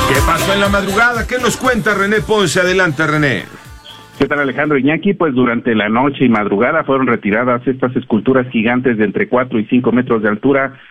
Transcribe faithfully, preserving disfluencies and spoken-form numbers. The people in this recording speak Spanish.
¿Qué pasó en la madrugada? ¿Qué nos cuenta René Ponce? Adelante, René. ¿Qué tal, Alejandro Iñaki? Pues durante la noche y madrugada fueron retiradas estas esculturas gigantes de entre cuatro y cinco metros de altura